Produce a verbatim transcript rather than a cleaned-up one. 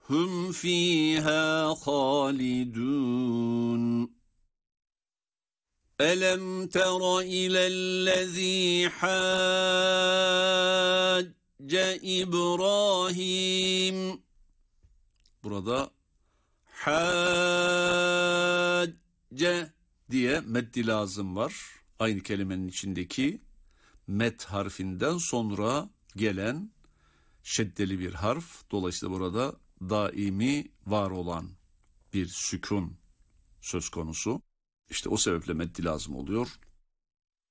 hum fiha halidun. Elem tera ilellezî hâcce İbrahim. Burada hâcce diye meddi lazım var. Aynı kelimenin içindeki met harfinden sonra gelen şeddeli bir harf. Dolayısıyla burada daimi var olan bir sükun söz konusu. İşte o sebeple meddi lazım oluyor.